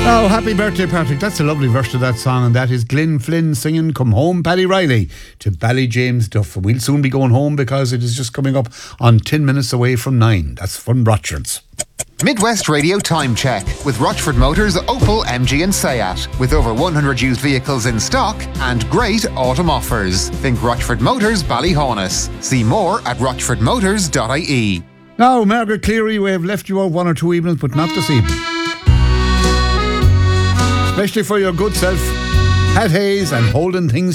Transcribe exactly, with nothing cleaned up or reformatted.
Oh, happy birthday, Patrick. That's a lovely verse to that song, and that is Glyn Flynn singing Come Home, Paddy Riley, to Ballyjames Duff. We'll soon be going home because it is just coming up on ten minutes away from nine. That's from Rochford's. Midwest Radio Time Check with Rochford Motors Opel, M G and Seat. With over one hundred used vehicles in stock and great autumn offers. Think Rochford Motors Ballyhaunis. See more at rochford motors dot I E. Now, Margaret Cleary, we have left you out one or two evenings, but not this evening. Especially for your good self, Pat Hayes and Holding Things